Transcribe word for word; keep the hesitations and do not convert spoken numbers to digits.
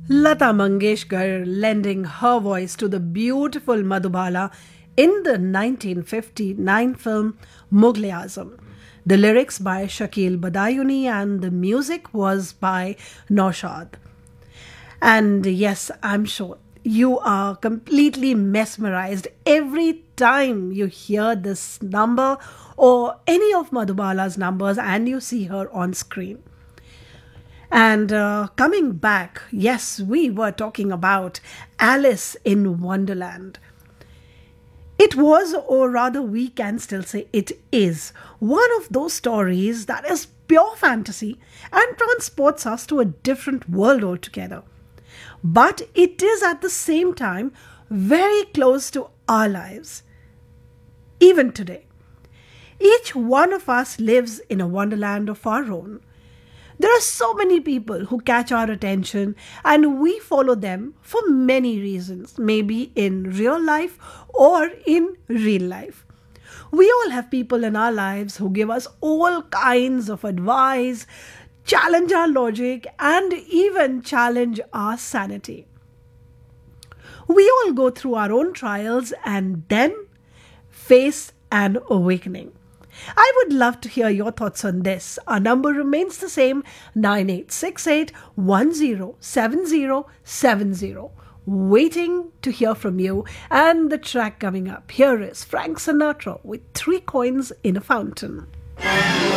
Lata Mangeshkar lending her voice to the beautiful Madhubala in the nineteen fifty-nine film Mughal-e-Azam. The lyrics by Shakil Badayuni and the music was by Naushad. And yes, I'm sure you are completely mesmerized every time you hear this number or any of Madhubala's numbers and you see her on screen. And uh, coming back, yes, we were talking about Alice in Wonderland. It was, or rather, we can still say it is, one of those stories that is pure fantasy and transports us to a different world altogether. But it is at the same time very close to our lives, even today. Each one of us lives in a wonderland of our own. There are so many people who catch our attention and we follow them for many reasons, maybe in real life or in real life. We all have people in our lives who give us all kinds of advice, challenge our logic, and even challenge our sanity. We all go through our own trials and then face an awakening. I would love to hear your thoughts on this. Our number remains the same, nine eight six eight, one zero seven zero seven zero. Waiting to hear from you. And the track coming up here is Frank Sinatra with Three Coins in a Fountain.